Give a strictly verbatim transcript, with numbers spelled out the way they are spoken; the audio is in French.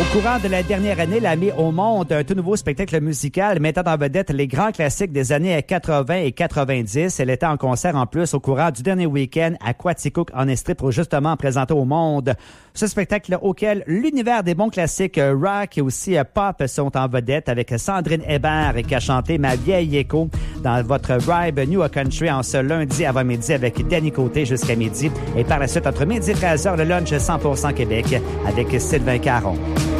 Au courant de la dernière année, elle a mis au monde un tout nouveau spectacle musical mettant en vedette les grands classiques des années quatre-vingts et quatre-vingt-dix. Elle était en concert en plus au courant du dernier week-end à Quaticook en Estrie pour justement présenter au monde ce spectacle auquel l'univers des bons classiques rock et aussi pop sont en vedette avec Sandrine Hébert qui a chanté Ma vieille écho dans votre Vibe New Country en ce lundi avant midi avec Danny Côté jusqu'à midi et par la suite entre midi et treize heures le lunch cent pour cent Québec avec Sylvain Caron.